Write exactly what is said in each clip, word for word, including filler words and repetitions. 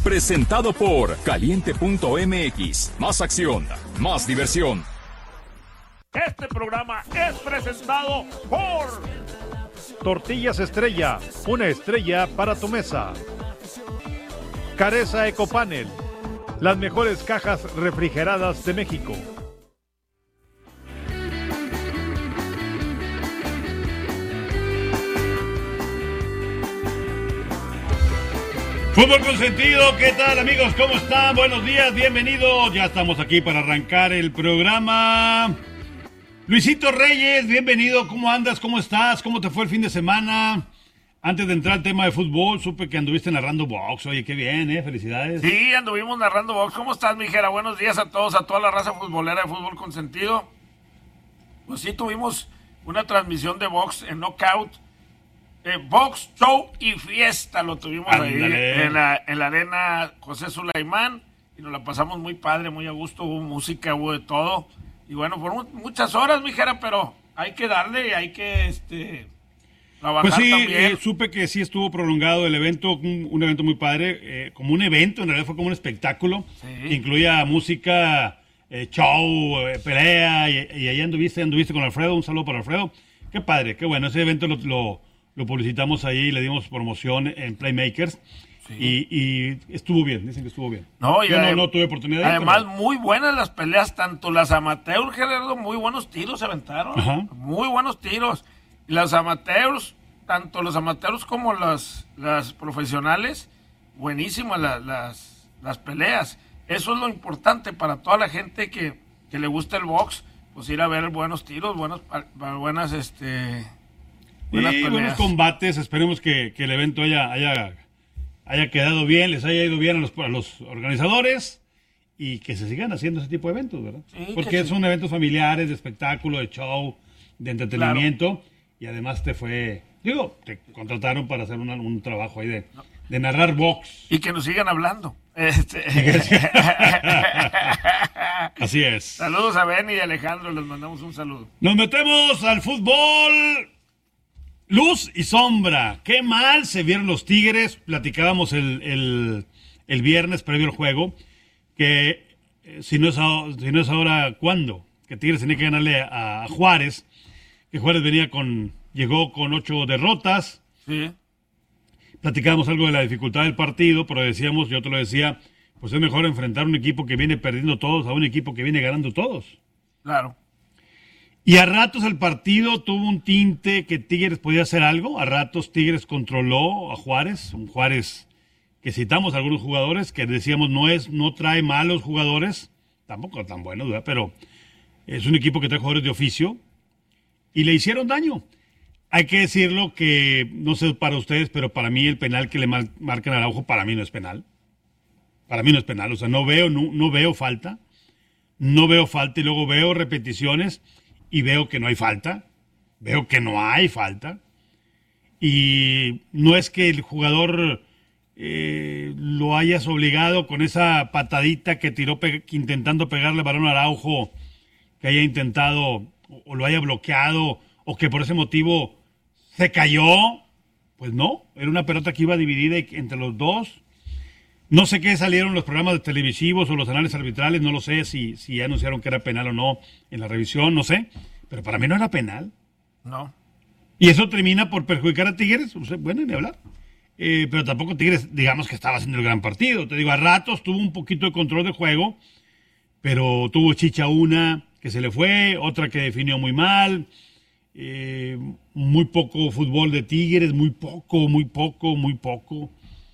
Presentado por Caliente punto M X. Más acción, más diversión. Este programa es presentado por Tortillas Estrella, una estrella para tu mesa. Careza Ecopanel, las mejores cajas refrigeradas de México. Fútbol Consentido, ¿qué tal amigos? ¿Cómo están? Buenos días, bienvenidos. Ya estamos aquí para arrancar el programa. Luisito Reyes, bienvenido. ¿Cómo andas? ¿Cómo estás? ¿Cómo te fue el fin de semana? Antes de entrar al tema de fútbol, supe que anduviste narrando box. Oye, qué bien, ¿eh? Felicidades. Sí, anduvimos narrando box. ¿Cómo estás, mijera? Buenos días a todos, a toda la raza futbolera de Fútbol Consentido. Pues sí, tuvimos una transmisión de box en Knockout. Eh, box, show y fiesta lo tuvimos Ándale. ahí en la, en la arena José Sulaimán y nos la pasamos muy padre, muy a gusto, hubo música, hubo de todo y bueno, fueron muchas horas, mijera, pero hay que darle, hay que este trabajar Pues sí, también. eh, supe que sí estuvo prolongado el evento, un, un evento muy padre, eh, como un evento, en realidad fue como un espectáculo, Sí. que incluía música, eh, show, eh, pelea, y, y ahí anduviste, anduviste con Alfredo, un saludo para Alfredo. Qué padre, qué bueno, ese evento lo... lo Lo publicitamos ahí, le dimos promoción en Playmakers. Sí. y, y estuvo bien, dicen que estuvo bien. No, Yo adem- no, no tuve oportunidad de ir, Además, pero... muy buenas las peleas, tanto las amateurs, Gerardo, muy buenos tiros se aventaron. Ajá. Muy buenos tiros. Y las amateurs, tanto los amateurs como las, las profesionales, buenísimas las, las, las peleas. Eso es lo importante para toda la gente que, que le gusta el box, pues ir a ver buenos tiros, buenos, buenas, este... Buenas y buenos combates, esperemos que, que el evento haya, haya, haya quedado bien, les haya ido bien a los, a los organizadores y que se sigan haciendo ese tipo de eventos, ¿verdad? Sí, porque sí. son eventos familiares, de espectáculo, de show, de entretenimiento, claro. Y además te fue, digo, te contrataron para hacer una, un trabajo ahí de, de narrar box. Y que nos sigan hablando. Este... Así es. Saludos a Benny y Alejandro, les mandamos un saludo. Nos metemos al fútbol. Luz y sombra, qué mal se vieron los Tigres, platicábamos el, el, el viernes previo al juego, que eh, si, no es ahora, si no es ahora, ¿cuándo? Que Tigres tenía que ganarle a, a Juárez, que Juárez venía con, llegó con ocho derrotas, sí. Platicábamos algo de la dificultad del partido, pero decíamos, yo te lo decía, pues es mejor enfrentar un equipo que viene perdiendo todos a un equipo que viene ganando todos. Claro. Y a ratos el partido tuvo un tinte que Tigres podía hacer algo. A ratos Tigres controló a Juárez. Un Juárez que citamos a algunos jugadores que decíamos no es no trae malos jugadores. Tampoco tan buenos, ¿verdad? Pero es un equipo que trae jugadores de oficio. Y le hicieron daño. Hay que decirlo que, no sé para ustedes, pero para mí el penal que le mar- marcan a Araujo, para mí no es penal. Para mí no es penal. O sea, no veo, no, no veo falta. No veo falta y luego veo repeticiones. Y veo que no hay falta, veo que no hay falta, y no es que el jugador eh, lo hayas obligado con esa patadita que tiró pe- intentando pegarle el balón a Araujo, que haya intentado o, o lo haya bloqueado, o que por ese motivo se cayó, pues no, era una pelota que iba dividida entre los dos. No sé qué salieron los programas televisivos o los análisis arbitrales, no lo sé si, si ya anunciaron que era penal o no en la revisión, no sé. Pero para mí no era penal. No. Y eso termina por perjudicar a Tigres, bueno, ni hablar. Eh, pero tampoco Tigres, digamos que estaba haciendo el gran partido. Te digo, a ratos tuvo un poquito de control de juego, pero tuvo chicha una que se le fue, otra que definió muy mal. Eh, muy poco fútbol de Tigres, muy poco, muy poco, muy poco.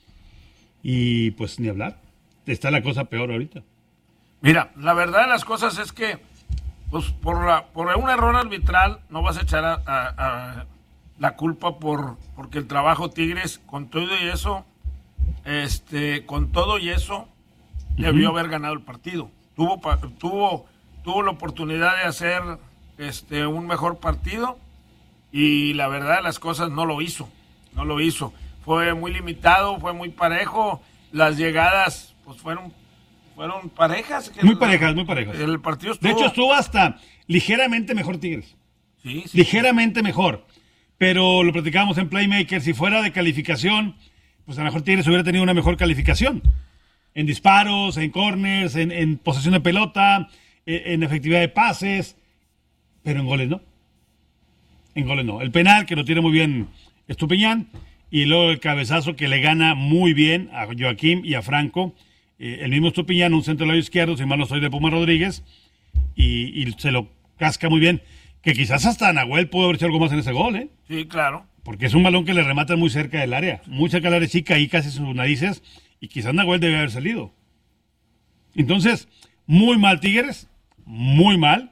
Y pues ni hablar, está la cosa peor ahorita. Mira, la verdad de las cosas es que pues por, la, por un error arbitral no vas a echar a, a, a la culpa por porque el trabajo Tigres con todo y eso, este, con todo y eso, uh-huh. debió haber ganado el partido. Tuvo, tuvo, tuvo la oportunidad de hacer este un mejor partido y la verdad de las cosas no lo hizo, no lo hizo. Fue muy limitado, fue muy parejo. Las llegadas, pues fueron, fueron parejas. Muy parejas, muy parejas. El partido estuvo... De hecho, estuvo hasta ligeramente mejor Tigres. Sí, sí. Ligeramente mejor. Pero lo platicábamos en Playmaker. Si fuera de calificación, pues a lo mejor Tigres hubiera tenido una mejor calificación. en disparos, en corners, en, en posesión de pelota, en, en efectividad de pases, pero en goles no. En goles no. El penal, que lo tiene muy bien Estupiñán, y luego el cabezazo que le gana muy bien a Joaquín y a Franco. Eh, el mismo Estupiñán, un centro del lado izquierdo, si mal no soy, de Puma Rodríguez, y, y se lo casca muy bien. Que quizás hasta Nahuel pudo haber hecho algo más en ese gol, ¿eh? Sí, claro. Porque es un balón que le rematan muy cerca del área, muy cerca del área chica, ahí casi sus narices, y quizás Nahuel debe haber salido. Entonces, muy mal Tigres, muy mal.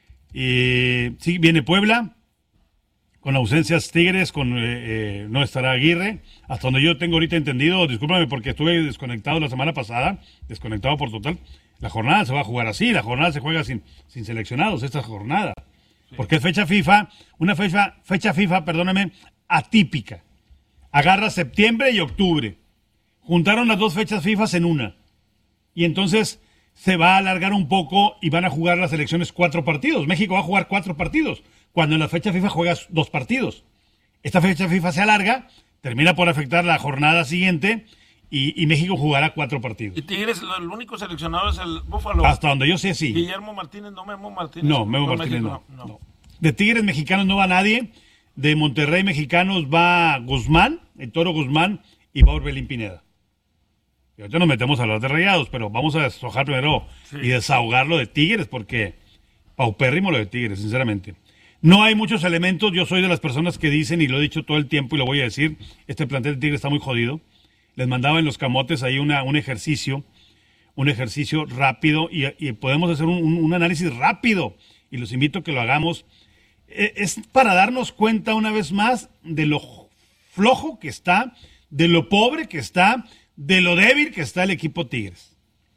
Eh, sí, viene Puebla, con ausencias Tigres, con eh, eh, no estará Aguirre, hasta donde yo tengo ahorita entendido, discúlpame porque estuve desconectado la semana pasada, desconectado por total. La jornada se va a jugar así, la jornada se juega sin, sin seleccionados, esta jornada. Sí. Porque es fecha FIFA, una fecha, fecha FIFA, perdóname, atípica. Agarra septiembre y octubre. Juntaron las dos fechas FIFA en una. Y entonces se va a alargar un poco y van a jugar las selecciones cuatro partidos. México va a jugar cuatro partidos, cuando en la fecha FIFA juegas dos partidos. Esta fecha FIFA se alarga, termina por afectar la jornada siguiente y, y México jugará cuatro partidos. Y Tigres, el único seleccionado es el Búfalo. Hasta donde yo sé, sí. Guillermo Martínez, no Memo Martínez. No, Memo no, Martínez México, no, no, no. De Tigres mexicanos no va nadie. De Monterrey mexicanos va Guzmán, el Toro Guzmán, y va Orbelín Pineda. Y ahorita nos metemos a hablar de Rayados, pero vamos a deshojar primero sí. y desahogar lo de Tigres, porque paupérrimo lo de Tigres, sinceramente. No hay muchos elementos, yo soy de las personas que dicen, y lo he dicho todo el tiempo y lo voy a decir, este plantel de Tigres está muy jodido. Les mandaba en los camotes ahí una, un ejercicio, un ejercicio rápido, y, y podemos hacer un, un, un análisis rápido, y los invito a que lo hagamos. Es para darnos cuenta una vez más de lo flojo que está, de lo pobre que está, de lo débil que está el equipo Tigres.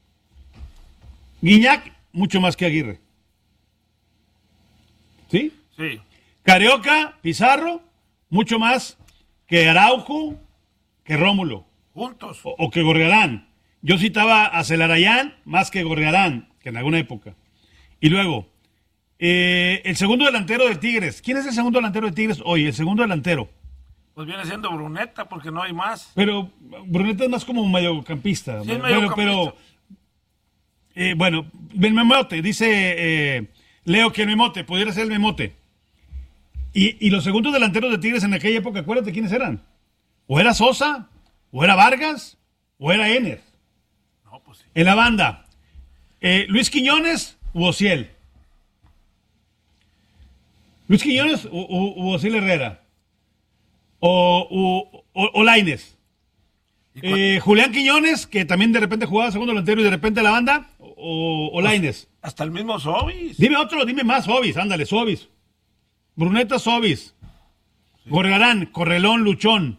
Guiñac, mucho más que Aguirre. ¿Sí? Sí. Carioca, Pizarro, mucho más que Araujo, que Rómulo. Juntos. O, o que Gorriarán. Yo citaba a Celarayán más que Gorriarán, que en alguna época. Y luego, eh, el segundo delantero de Tigres. ¿Quién es el segundo delantero de Tigres hoy? El segundo delantero. Pues viene siendo Bruneta, porque no hay más. Pero Bruneta es más como un mediocampista. Sí, es pero, mediocampista. pero eh, bueno, el Memote, dice eh, Leo que el Memote, pudiera ser el Memote. Y, y los segundos delanteros de Tigres en aquella época, acuérdate quiénes eran. O era Sosa, o era Vargas, o era Ener. No, pues sí. En la banda, eh, Luis Quiñones u Ociel. Luis Quiñones u, u, u Ociel Herrera. O, o, o, o Lainez. Eh, Julián Quiñones, que también de repente jugaba segundo delantero y de repente la banda, o, o Lainez. Hasta el mismo Sobis. Dime otro, dime más, Sobis, ándale, Sobis. Bruneta, Sobis. Sí. Gorriarán, Correlón, Luchón.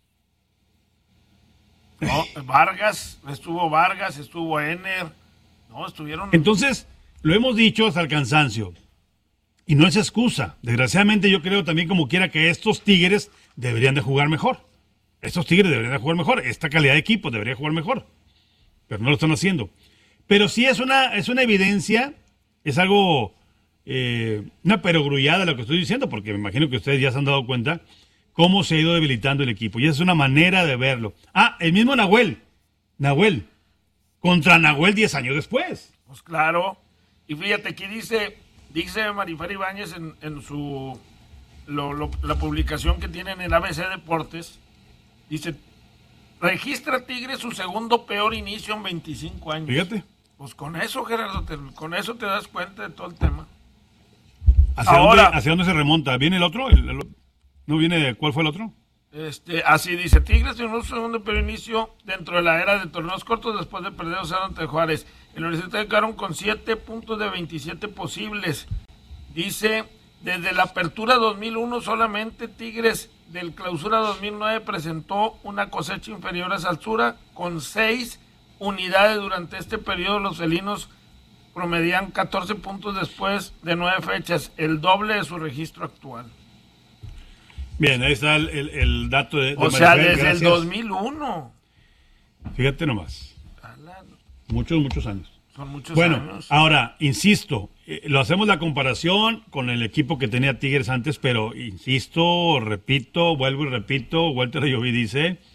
No, Vargas, estuvo Vargas, estuvo Ener. No, estuvieron. Entonces, lo hemos dicho hasta el cansancio. Y no es excusa. Desgraciadamente yo creo también como quiera que estos Tigres deberían de jugar mejor. Estos Tigres deberían de jugar mejor. Esta calidad de equipo debería jugar mejor. Pero no lo están haciendo. Pero sí es una, es una evidencia, es algo, eh, una perogrullada lo que estoy diciendo, porque me imagino que ustedes ya se han dado cuenta cómo se ha ido debilitando el equipo. Y esa es una manera de verlo. Ah, el mismo Nahuel. Nahuel. Contra Nahuel diez años después. Pues claro. Y fíjate, aquí dice... Dice Marifer Ibáñez en, en su lo, lo, la publicación que tiene en el A B C Deportes, dice, registra Tigres su segundo peor inicio en veinticinco años. Fíjate. Pues con eso, Gerardo, te, con eso te das cuenta de todo el tema. ¿Hacia, Ahora, dónde, ¿hacia dónde se remonta? ¿Viene el otro? ¿El, el, ¿No viene cuál fue el otro? Este, así dice, Tigres tiene un segundo peor inicio dentro de la era de torneos cortos después de perder dos cero ante Juárez. El Universitario quedaron con siete puntos de veintisiete posibles. Dice, desde la apertura dos mil uno solamente Tigres del clausura dos mil nueve presentó una cosecha inferior a esa altura con seis unidades durante este periodo. Los felinos promedian catorce puntos después de nueve fechas, el doble de su registro actual. Bien, ahí está el, el, el dato de, de O sea, Marifel, desde gracias. el dos mil uno. Fíjate nomás. Ala, Muchos, muchos años. Son muchos bueno, años. ahora, insisto, eh, lo hacemos la comparación con el equipo que tenía Tigres antes, pero insisto, repito, vuelvo y repito, Walter Ayoví dice,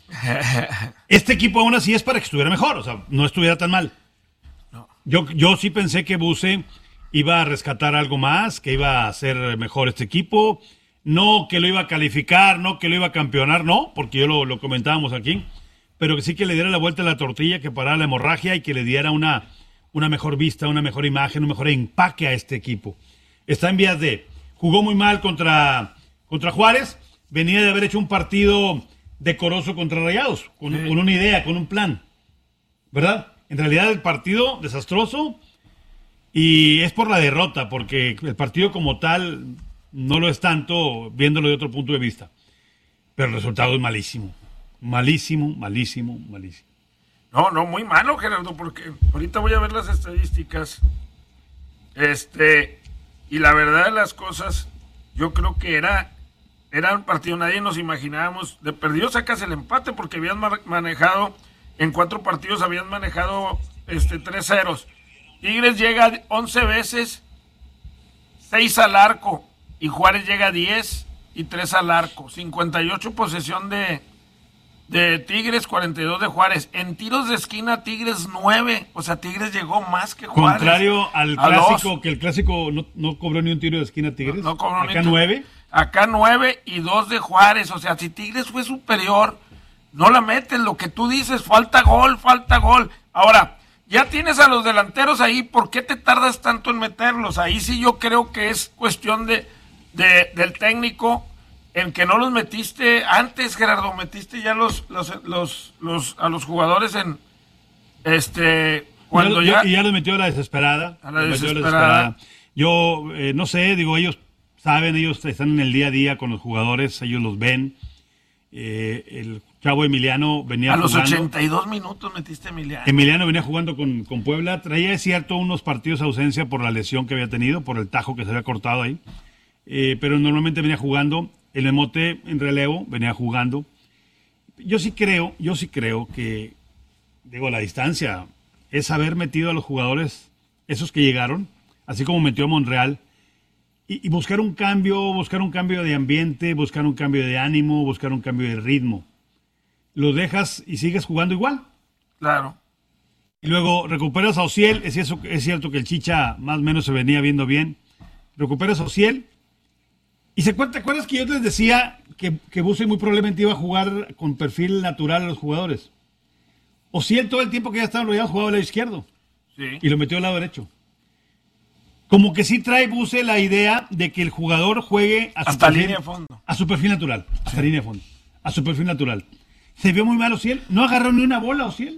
Este equipo aún así es para que estuviera mejor, o sea, no estuviera tan mal. No. Yo, yo sí pensé que Buse iba a rescatar algo más, que iba a hacer mejor este equipo, no que lo iba a calificar, no que lo iba a campeonar, no, porque yo lo, lo comentábamos aquí, pero que sí que le diera la vuelta a la tortilla, que parara la hemorragia y que le diera una, una mejor vista, una mejor imagen, un mejor empaque a este equipo. Está en vías de, jugó muy mal contra, contra Juárez, venía de haber hecho un partido decoroso contra Rayados, con, Sí. con una idea, con un plan, ¿verdad? En realidad el partido desastroso y es por la derrota, porque el partido como tal no lo es tanto viéndolo de otro punto de vista, pero el resultado es malísimo, malísimo, malísimo, malísimo. No, no, muy malo, Gerardo, porque ahorita voy a ver las estadísticas. Este, y la verdad de las cosas, yo creo que era, era un partido, nadie nos imaginábamos. De perdido sacas el empate porque habían ma- manejado, en cuatro partidos habían manejado este, tres ceros. Tigres llega once veces, seis al arco, y Juárez llega diez y tres al arco. cincuenta y ocho posesión de, de Tigres, cuarenta y dos de Juárez. En tiros de esquina, Tigres nueve. O sea, Tigres llegó más que Juárez. Contrario al A clásico, dos. que el clásico no, no cobró ni un tiro de esquina Tigres. No, no cobró ni Acá un- nueve. Acá nueve y dos de Juárez. O sea, si Tigres fue superior, no la meten. Lo que tú dices, falta gol, falta gol. Ahora, ya tienes a los delanteros ahí, ¿por qué te tardas tanto en meterlos? Ahí sí yo creo que es cuestión de, de del técnico, en que no los metiste antes, Gerardo. Metiste ya los, los, los, los a los jugadores en este cuando y, ya, ya, y ya los metió a la desesperada. A la los metió desesperada. Yo eh, no sé, digo, ellos saben, ellos están en el día a día con los jugadores, ellos los ven. Eh, el chavo Emiliano venía a los jugando. ochenta y dos minutos metiste a Emiliano. Emiliano venía jugando con, con Puebla, traía, es cierto, unos partidos de ausencia por la lesión que había tenido, por el tajo que se había cortado ahí, eh, pero normalmente venía jugando, el Emote en relevo venía jugando. Yo sí creo, yo sí creo que, digo, la distancia es haber metido a los jugadores, esos que llegaron, así como metió a Monreal, y, y buscar un cambio, buscar un cambio de ambiente, buscar un cambio de ánimo, buscar un cambio de ritmo. Los dejas y sigues jugando igual. Claro. Y luego recuperas a Ociel, es, eso, es cierto que el Chicha más o menos se venía viendo bien. Recuperas a Ociel. Y se cuenta, ¿te acuerdas que yo les decía que, que Buse muy probablemente iba a jugar con perfil natural a los jugadores? Ociel todo el tiempo que ya estaba enrollado jugaba al lado izquierdo Sí. y lo metió al lado derecho. Como que sí trae Buse la idea de que el jugador juegue a su, Hasta perfil, línea de fondo. a su perfil natural. Hasta línea de fondo. A su perfil natural. Se vio muy mal Ociel. No agarró ni una bola Ociel.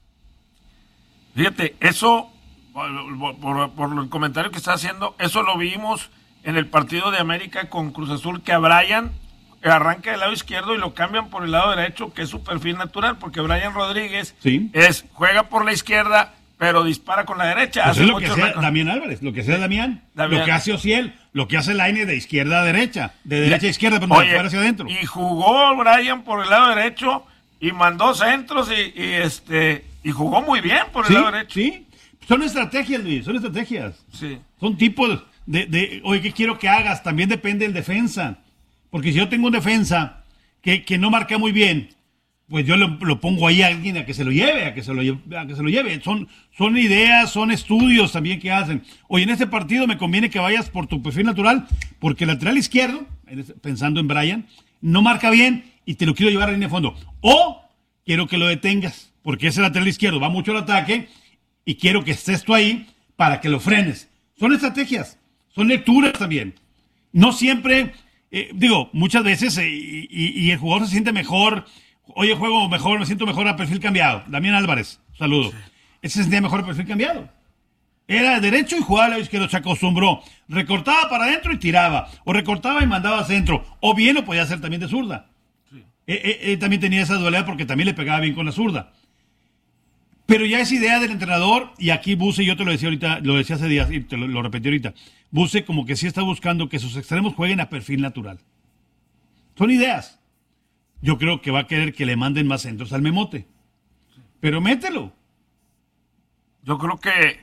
Fíjate, eso, por, por- por el comentario que está haciendo, eso lo vimos en el partido de América con Cruz Azul, que a Brian arranca del lado izquierdo y lo cambian por el lado derecho, que es su perfil natural, porque Brian Rodríguez Sí. es juega por la izquierda, pero dispara con la derecha. Pues Hace es lo que mucho hacía recor- Damián Álvarez, lo que hacía Damián, Damián. lo que hace Ociel, lo que hace Lainez de izquierda a derecha, de derecha a izquierda, pero no de Oye, fuera hacia adentro. Y jugó Brian por el lado derecho y mandó centros y, y, este y jugó muy bien por el Sí, lado derecho. sí, son estrategias, Luis, son estrategias. Sí. Son tipos de, de, oye, ¿qué quiero que hagas? También depende del defensa. Porque si yo tengo un defensa que, que no marca muy bien, pues yo lo, lo pongo ahí a alguien a que se lo lleve, a que se lo, lle- a que se lo lleve. Son, son ideas, son estudios también que hacen. Oye, en este partido me conviene que vayas por tu perfil natural, porque el lateral izquierdo, en este- pensando en Brian, no marca bien y te lo quiero llevar a la línea de fondo. O quiero que lo detengas, porque ese lateral izquierdo va mucho al ataque y quiero que estés tú ahí para que lo frenes. Son estrategias, son lecturas también. No siempre, eh, digo, muchas veces, eh, y, y- y el jugador se siente mejor, oye, juego mejor, me siento mejor a perfil cambiado. Damián Álvarez, saludo. Ese se sentía mejor a perfil cambiado. Era derecho y jugaba al lado izquierdo, se acostumbró. Recortaba para adentro y tiraba. O recortaba y mandaba a centro. O bien lo podía hacer también de zurda. Eh, eh, él también tenía esa dualidad porque también le pegaba bien con la zurda. Pero ya es idea del entrenador, y aquí Buse, yo te lo decía ahorita, lo decía hace días y te lo, lo repetí ahorita. Buse como que sí está buscando que sus extremos jueguen a perfil natural. Son ideas. Yo creo que va a querer que le manden más centros al Memote. Pero mételo. Yo creo que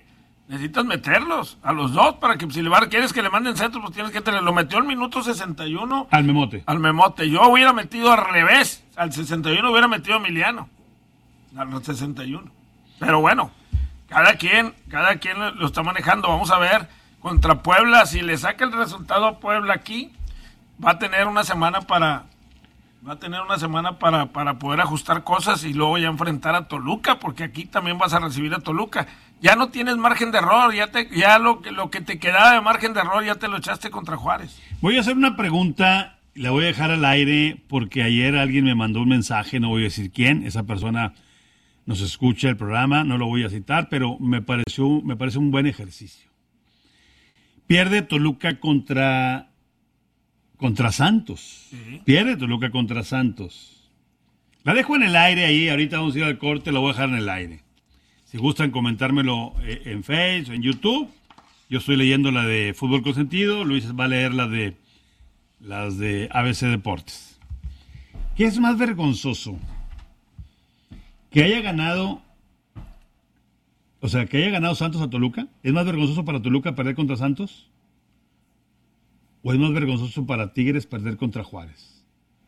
necesitas meterlos a los dos para que si le va, quieres que le manden centro, pues tienes que tener. Lo metió al minuto sesenta y uno. Al Memote. Al Memote. Yo hubiera metido al revés. Al sesenta y uno hubiera metido a Emiliano. Al sesenta y uno. Pero bueno, cada quien, cada quien lo está manejando. Vamos a ver contra Puebla. Si le saca el resultado a Puebla aquí, va a tener una semana para... Va a tener una semana para, para poder ajustar cosas y luego ya enfrentar a Toluca, porque aquí también vas a recibir a Toluca. Ya no tienes margen de error, ya te ya lo, lo que te quedaba de margen de error ya te lo echaste contra Juárez. Voy a hacer una pregunta, la voy a dejar al aire, porque ayer alguien me mandó un mensaje, no voy a decir quién, esa persona nos escucha el programa, no lo voy a citar, pero me pareció, me parece un buen ejercicio. Pierde Toluca contra... Contra Santos. Sí. Pierde Toluca contra Santos. La dejo en el aire ahí. Ahorita vamos a ir al corte. La voy a dejar en el aire. Si gustan comentármelo en Facebook, en YouTube. Yo estoy leyendo la de Fútbol Consentido. Luis va a leer la de las de A B C Deportes. ¿Qué es más vergonzoso? Que haya ganado... O sea, que haya ganado Santos a Toluca. ¿Es más vergonzoso para Toluca perder contra Santos? ¿O es más vergonzoso para Tigres perder contra Juárez?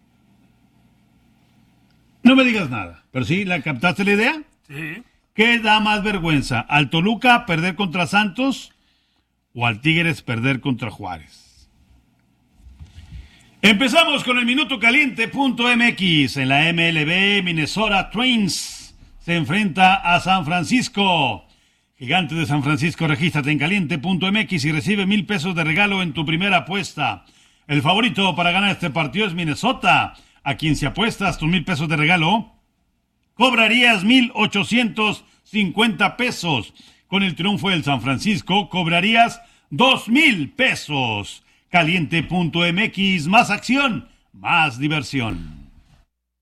No me digas nada, pero sí, ¿la captaste la idea? Sí. ¿Qué da más vergüenza? ¿Al Toluca perder contra Santos o al Tigres perder contra Juárez? Empezamos con el Minuto Caliente punto M X. En la M L B, Minnesota Twins se enfrenta a San Francisco. Gigante de San Francisco, regístrate en caliente punto M X y recibe mil pesos de regalo en tu primera apuesta. El favorito para ganar este partido es Minnesota, a quien si apuestas tus mil pesos de regalo, cobrarías mil ochocientos cincuenta pesos. Con el triunfo del San Francisco, cobrarías dos mil pesos. caliente punto M X, más acción, más diversión.